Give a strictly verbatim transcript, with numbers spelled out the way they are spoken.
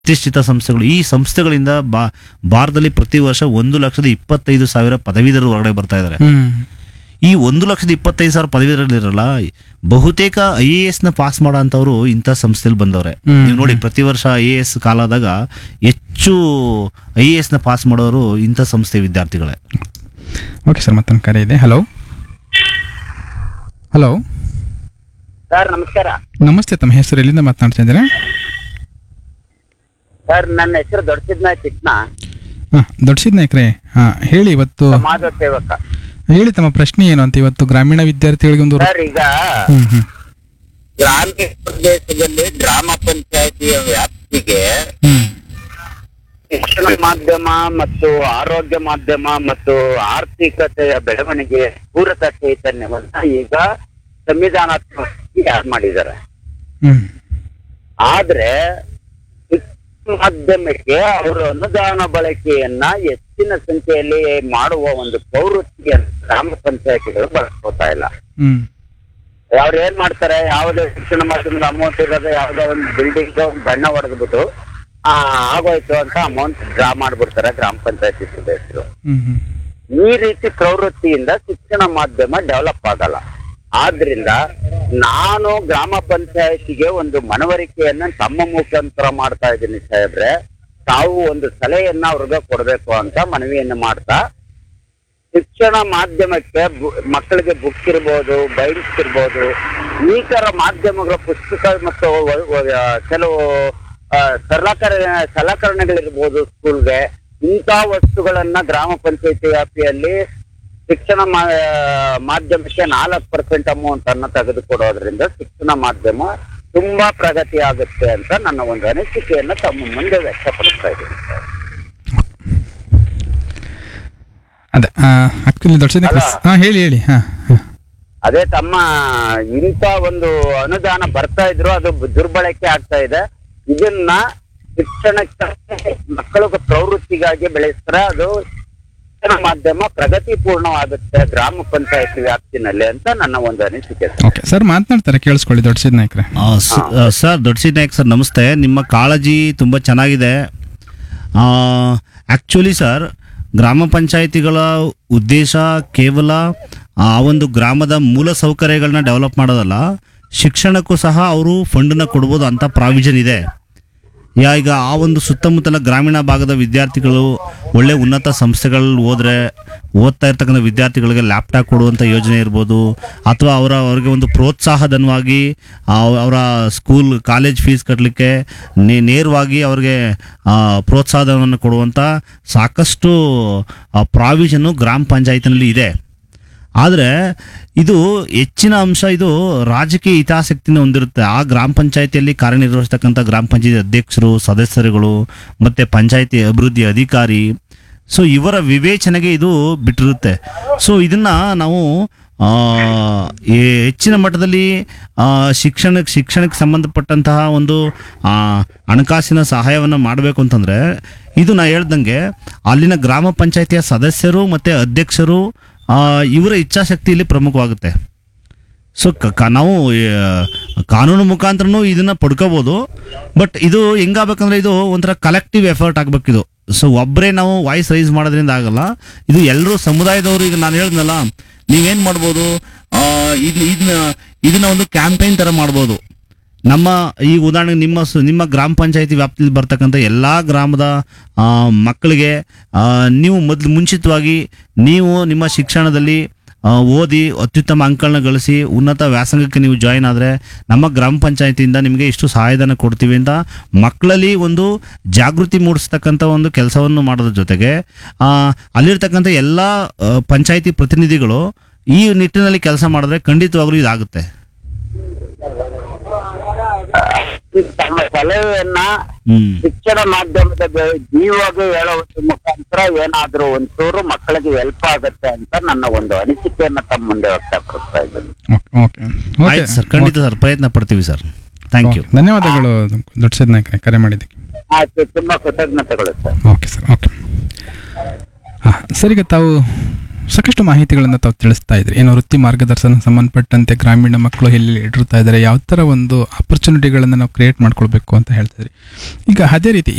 ಪ್ರತಿಷ್ಠಿತ ಸಂಸ್ಥೆಗಳು. ಈ ಸಂಸ್ಥೆಗಳಿಂದ ಬಾ ಭಾರತದಲ್ಲಿ ಪ್ರತಿ ವರ್ಷ ಒಂದು ಲಕ್ಷದ ಇಪ್ಪತ್ತೈದು ಸಾವಿರ ಪದವೀಧರರು ಹೊರಗಡೆ ಬರ್ತಾ ಇದ್ದಾರೆ. ಹ್ಮ್ ಈ ಒಂದು ಲಕ್ಷದ ಇಪ್ಪತ್ತೈದು ಸಾವಿರ ಪದವೀಧರರಿರಲ್ಲ, ಬಹುತೇಕ ಐ ಎ ಎಸ್ ನ ಪಾಸ್ ಮಾಡೋ ಅಂತವ್ರು ಇಂಥ ಸಂಸ್ಥೆಯಲ್ಲಿ ಬಂದವ್ರೆ. ಹ್ಮ್. ನೀವು ನೋಡಿ, ಪ್ರತಿ ವರ್ಷ ಐ ಎ ಎಸ್ ಕಾಲಾದಾಗ ಹೆಚ್ಚು ಐ ಎ ಎಸ್ ನ ಪಾಸ್ ಮಾಡೋರು ಇಂಥ ಸಂಸ್ಥೆ ವಿದ್ಯಾರ್ಥಿಗಳೇ. ಓಕೆ ಸರ್, ಮತ್ತೊಂದು ಕರೆ ಇದೆ. ಹಲೋ ಹಲೋ ಸರ್ ನಮಸ್ಕಾರ. ನಮಸ್ತೆ, ತಮ್ಮ ಹೆಸರು ಎಲ್ಲಿಂದ ಮಾತನಾಡ್ತಾ ಇದ್ದೀರಾ? ಸರ್ ನನ್ನ ಹೆಸರು ದೊಡ್ಡಸಿದ್ನ ಚಿತ್ನ, ಹಾಂ, ದೊಡ್ಡಸಿದ್ ನಾಯ್ಕ್ರೆ. ಹಾಂ, ಹೇಳಿ ಇವತ್ತು ಸಮಾಜ ಸೇವಕ. ಹೇಳಿ ತಮ್ಮ ಪ್ರಶ್ನೆ ಏನು ಅಂತ. ಇವತ್ತು ಗ್ರಾಮೀಣ ವಿದ್ಯಾರ್ಥಿಗಳಿಗೆ ಒಂದು ಸರ್ ಈಗ ಹ್ಮ್ ಹ್ಮ್ ಗ್ರಾಮೀಣ ಪ್ರದೇಶದಲ್ಲಿ ಗ್ರಾಮ ಪಂಚಾಯತಿಯ ವ್ಯಾಪ್ತಿಗೆ ಹ್ಮ್ ಶಿಕ್ಷಣ ಮಾಧ್ಯಮ ಮತ್ತು ಆರೋಗ್ಯ ಮಾಧ್ಯಮ ಮತ್ತು ಆರ್ಥಿಕತೆಯ ಬೆಳವಣಿಗೆ ಪೂರಕ ಚೈತನ್ಯವನ್ನ ಈಗ ಸಂವಿಧಾನಾತ್ಮಕವಾಗಿ ಯಾರು ಮಾಡಿದ್ದಾರೆ. ಹ್ಮ್ ಆದ್ರೆ ಶಿಕ್ಷಣ ಮಾಧ್ಯಮಕ್ಕೆ ಅವರು ಅನುದಾನ ಬಳಕೆಯನ್ನ ಹೆಚ್ಚಿನ ಸಂಖ್ಯೆಯಲ್ಲಿ ಮಾಡುವ ಒಂದು ಪ್ರವೃತ್ತಿಯನ್ನು ಗ್ರಾಮ ಪಂಚಾಯತಿಗಳು ಬಳಸ್ಕೋತಾ ಇಲ್ಲ. ಹ್ಮ್ ಅವ್ರು ಏನ್ ಮಾಡ್ತಾರೆ, ಯಾವುದೇ ಶಿಕ್ಷಣ ಮಾಧ್ಯಮದ ಅಮೌಂಟ್ ಇರೋದು ಯಾವುದೋ ಒಂದು ಬಿಲ್ಡಿಂಗ್ ಬಣ್ಣ ಹೊಡೆದ್ಬಿಟ್ಟು ಆ ಆಗೋಯ್ತು ಅಂತ ಅಮೌಂಟ್ ಡ್ರಾ ಮಾಡ್ಬಿಡ್ತಾರೆ ಗ್ರಾಮ ಪಂಚಾಯತಿ ಸದಸ್ಯರು. ಹ್ಮ್ ಹ್ಮ್ ಈ ರೀತಿ ಪ್ರವೃತ್ತಿಯಿಂದ ಶಿಕ್ಷಣ ಮಾಧ್ಯಮ ಡೆವಲಪ್ ಆಗಲ್ಲ. ಆದ್ರಿಂದ ನಾನು ಗ್ರಾಮ ಪಂಚಾಯತಿಗೆ ಒಂದು ಮನವರಿಕೆಯನ್ನ ತಮ್ಮ ಮುಖಾಂತರ ಮಾಡ್ತಾ ಇದ್ದೀನಿ ಸಾಹೇಬ್ರೆ. ತಾವು ಒಂದು ಸಲಹೆಯನ್ನ ಅವ್ರಿಗೆ ಕೊಡ್ಬೇಕು ಅಂತ ಮನವಿಯನ್ನು ಮಾಡ್ತಾ, ಶಿಕ್ಷಣ ಮಾಧ್ಯಮಕ್ಕೆ ಮಕ್ಕಳಿಗೆ ಬುಕ್ ಇರ್ಬೋದು, ಬೈಕ್ಸ್ ಇರ್ಬೋದು, ಈ ತರ ಮಾಧ್ಯಮಗಳ ಪುಸ್ತಕ ಮತ್ತು ಕೆಲವು ಸಲಕರ ಸಲಕರಣೆಗಳಿರ್ಬೋದು ಸ್ಕೂಲ್ಗೆ, ಇಂಥ ವಸ್ತುಗಳನ್ನ ಗ್ರಾಮ ಪಂಚಾಯತಿ ವ್ಯಾಪ್ತಿಯಲ್ಲಿ ಶಿಕ್ಷಣ ಮಾಧ್ಯಮಕ್ಕೆ ನಾಲ್ಕು ಪರ್ಸೆಂಟ್ ಅಮೌಂಟ್ ಅನ್ನ ತೆಗೆದುಕೊಡೋದ್ರಿಂದ ಶಿಕ್ಷಣ ಮಾಧ್ಯಮ ತುಂಬಾ ಪ್ರಗತಿ ಆಗುತ್ತೆ ಅಂತ ನನ್ನ ಒಂದು ಅನಿಸಿಕೆಯನ್ನ ತಮ್ಮ ಮುಂದೆ ವ್ಯಕ್ತಪಡಿಸ್ತಾ ಇದ್ದೀನಿ. ಅದೇ ಆಕ್ಚುಲಿ ದೊಡ್ಡ ಹಾಂ ಹೇಳಿ ಹೇಳಿ ಹಾಂ ಅದೇ ತಮ್ಮ ಇಂಥ ಒಂದು ಅನುದಾನ ಬರ್ತಾ ಇದ್ರು ಅದು ದುರ್ಬಳಕೆ ಆಗ್ತಾ ಇದೆ. ಇದನ್ನ ಶಿಕ್ಷಣಕ್ಕೆ ಮಕ್ಕಳ ಪ್ರವೃತ್ತಿಗಾಗಿ ಬೆಳೆಸಿದ್ರೆ ಅದು ಶಿಕ್ಷಣ ಮಾಧ್ಯಮ ಪ್ರಗತಿ ಪೂರ್ಣವಾಗುತ್ತೆ ಗ್ರಾಮ ಪಂಚಾಯತಿ ವ್ಯಾಪ್ತಿನಲ್ಲಿ ಅಂತ ನನ್ನ ಒಂದು ಅನಿಸಿಕೆ. ಓಕೆ ಸರ್, ಮಾತನಾಡ್ತಾರೆ, ಕೇಳಿಸ್ಕೊಳ್ಳಿ ದೊಡ್ಡಸಿದ್ ನಾಯ್ಕ್ರೆ. ಸರ್ ದೊಡ್ಡಸಿದ್ ನಾಯ್ಕ್ ಸರ್ ನಮಸ್ತೆ. ನಿಮ್ಮ ಕಾಳಜಿ ತುಂಬ ಚೆನ್ನಾಗಿದೆ. ಆ್ಯಕ್ಚುಲಿ ಸರ್, ಗ್ರಾಮ ಪಂಚಾಯಿತಿಗಳ ಉದ್ದೇಶ ಕೇವಲ ಆ ಒಂದು ಗ್ರಾಮದ ಮೂಲ ಸೌಕರ್ಯಗಳನ್ನ ಡೆವಲಪ್ ಮಾಡೋದಲ್ಲ, ಶಿಕ್ಷಣಕ್ಕೂ ಸಹ ಅವರು ಫಂಡನ್ನ ಕೊಡ್ಬೋದು ಅಂತ ಪ್ರಾವಿಷನ್ ಇದೆ. ಯಾ ಈಗ ಆ ಒಂದು ಸುತ್ತಮುತ್ತಲ ಗ್ರಾಮೀಣ ಭಾಗದ ವಿದ್ಯಾರ್ಥಿಗಳು ಒಳ್ಳೆ ಉನ್ನತ ಸಂಸ್ಥೆಗಳಲ್ಲಿ ಹೋದರೆ ಓದ್ತಾ ಇರ್ತಕ್ಕಂಥ ವಿದ್ಯಾರ್ಥಿಗಳಿಗೆ ಲ್ಯಾಪ್ಟಾಪ್ ಕೊಡುವಂಥ ಯೋಜನೆ ಇರ್ಬೋದು, ಅಥವಾ ಅವರ ಅವ್ರಿಗೆ ಒಂದು ಪ್ರೋತ್ಸಾಹಧನವಾಗಿ ಅವರ ಸ್ಕೂಲ್ ಕಾಲೇಜ್ ಫೀಸ್ ಕಟ್ಟಲಿಕ್ಕೆ ನೇರವಾಗಿ ಅವ್ರಿಗೆ ಪ್ರೋತ್ಸಾಹಧನವನ್ನು ಕೊಡುವಂಥ ಸಾಕಷ್ಟು ಪ್ರಾವಿಷನ್ನು ಗ್ರಾಮ ಪಂಚಾಯತಿನಲ್ಲಿ ಇದೆ. ಆದರೆ ಇದು ಹೆಚ್ಚಿನ ಅಂಶ ಇದು ರಾಜಕೀಯ ಹಿತಾಸಕ್ತಿನ ಹೊಂದಿರುತ್ತೆ. ಆ ಗ್ರಾಮ ಪಂಚಾಯತಿಯಲ್ಲಿ ಕಾರ್ಯನಿರ್ವಹಿಸ್ತಕ್ಕಂಥ ಗ್ರಾಮ ಪಂಚಾಯತಿ ಅಧ್ಯಕ್ಷರು, ಸದಸ್ಯರುಗಳು ಮತ್ತು ಪಂಚಾಯತಿ ಅಭಿವೃದ್ಧಿ ಅಧಿಕಾರಿ, ಸೊ ಇವರ ವಿವೇಚನೆಗೆ ಇದು ಬಿಟ್ಟಿರುತ್ತೆ. ಸೊ ಇದನ್ನು ನಾವು ಹೆಚ್ಚಿನ ಮಟ್ಟದಲ್ಲಿ ಶಿಕ್ಷಣಕ್ಕೆ ಶಿಕ್ಷಣಕ್ಕೆ ಸಂಬಂಧಪಟ್ಟಂತಹ ಒಂದು ಹಣಕಾಸಿನ ಸಹಾಯವನ್ನು ಮಾಡಬೇಕು ಅಂತಂದರೆ, ಇದು ನಾ ಹೇಳ್ದಂಗೆ ಅಲ್ಲಿನ ಗ್ರಾಮ ಪಂಚಾಯತಿಯ ಸದಸ್ಯರು ಮತ್ತು ಅಧ್ಯಕ್ಷರು ಇವರ ಇಚ್ಛಾಶಕ್ತಿ ಇಲ್ಲಿ ಪ್ರಮುಖವಾಗುತ್ತೆ. ಸೊ ಕ ನಾವು ಕಾನೂನು ಮುಖಾಂತರನೂ ಇದನ್ನು ಪಡ್ಕೋಬೋದು, ಬಟ್ ಇದು ಹೆಂಗಾಗಬೇಕಂದ್ರೆ ಇದು ಒಂಥರ ಕಲೆಕ್ಟಿವ್ ಎಫರ್ಟ್ ಆಗಬೇಕಿದು. ಸೊ ಒಬ್ಬರೇ ನಾವು ವಾಯ್ಸ್ ರೈಸ್ ಮಾಡೋದ್ರಿಂದ ಆಗಲ್ಲ. ಇದು ಎಲ್ಲರೂ ಸಮುದಾಯದವರು, ಈಗ ನಾನು ಹೇಳಿದ್ನಲ್ಲ, ನೀವೇನು ಮಾಡ್ಬೋದು, ಇದು ಇದನ್ನ ಇದನ್ನ ಒಂದು ಕ್ಯಾಂಪೇನ್ ಥರ ಮಾಡ್ಬೋದು. ನಮ್ಮ ಈ ಉದಾಹರಣೆಗೆ ನಿಮ್ಮ ನಿಮ್ಮ ಗ್ರಾಮ ಪಂಚಾಯತಿ ವ್ಯಾಪ್ತಿಯಲ್ಲಿ ಬರ್ತಕ್ಕಂಥ ಎಲ್ಲ ಗ್ರಾಮದ ಮಕ್ಕಳಿಗೆ ನೀವು ಮೊದಲು ಮುಂಚಿತವಾಗಿ ನೀವು ನಿಮ್ಮ ಶಿಕ್ಷಣದಲ್ಲಿ ಓದಿ ಅತ್ಯುತ್ತಮ ಅಂಕಗಳನ್ನ ಗಳಿಸಿ ಉನ್ನತ ವ್ಯಾಸಂಗಕ್ಕೆ ನೀವು ಜಾಯಿನ್ ಆದರೆ ನಮ್ಮ ಗ್ರಾಮ ಪಂಚಾಯತಿಯಿಂದ ನಿಮಗೆ ಇಷ್ಟು ಸಹಾಯಧನ ಕೊಡ್ತೀವಿ ಅಂತ ಮಕ್ಕಳಲ್ಲಿ ಒಂದು ಜಾಗೃತಿ ಮೂಡಿಸ್ತಕ್ಕಂಥ ಒಂದು ಕೆಲಸವನ್ನು ಮಾಡೋದ್ರ ಜೊತೆಗೆ ಅಲ್ಲಿರ್ತಕ್ಕಂಥ ಎಲ್ಲ ಪಂಚಾಯತಿ ಪ್ರತಿನಿಧಿಗಳು ಈ ನಿಟ್ಟಿನಲ್ಲಿ ಕೆಲಸ ಮಾಡಿದ್ರೆ ಖಂಡಿತವಾಗ್ಲೂ ಇದಾಗುತ್ತೆ. ತಮ್ಮ ಸಲಹೆಯನ್ನ ಶಿಕ್ಷಣ ಮಾಧ್ಯಮದ ಜೀವಾಗಿ ಹೇಳೋದ್ರ ಮುಖಾಂತರ ಏನಾದ್ರೂ ಒಂಚೂರು ಮಕ್ಕಳಿಗೆ ಹೆಲ್ಪ್ ಆಗುತ್ತೆ ಅಂತ ನನ್ನ ಒಂದು ಅನಿಸಿಕೆಯನ್ನ ತಮ್ಮ ಮುಂದೆ ವ್ಯಕ್ತಪಡಿಸ್ತಾ ಇದ್ದೀನಿ. ಸರ್ ಖಂಡಿತ ಸರ್, ಪ್ರಯತ್ನ ಪಡ್ತೀವಿ ಸರ್. ಥ್ಯಾಂಕ್ ಯು, ಧನ್ಯವಾದಗಳು ದೊಡ್ಡಸಿದ್ ನಾಯ್ಕ್ರೆ, ಕರೆ ಮಾಡಿದ್ದಕ್ಕೆ. ಆಯ್ತು, ತುಂಬಾ ಕೃತಜ್ಞತೆಗಳು ಸರ್. Okay sir. ಓಕೆ ಹಾಂ ಸರ್, ಈಗ ತಾವು ಸಾಕಷ್ಟು ಮಾಹಿತಿಗಳನ್ನು ತಾವು ತಿಳಿಸ್ತಾ ಇದ್ರಿ. ಏನೋ ವೃತ್ತಿ ಮಾರ್ಗದರ್ಶನ ಸಂಬಂಧಪಟ್ಟಂತೆ ಗ್ರಾಮೀಣ ಮಕ್ಕಳು ಎಲ್ಲಿ ಇಟ್ಟಿರ್ತಾ ಇದ್ದಾರೆ, ಯಾವ ಥರ ಒಂದು ಆಪರ್ಚುನಿಟಿಗಳನ್ನು ನಾವು ಕ್ರಿಯೇಟ್ ಮಾಡ್ಕೊಳ್ಬೇಕು ಅಂತ ಹೇಳ್ತಿದ್ರಿ. ಈಗ ಅದೇ ರೀತಿ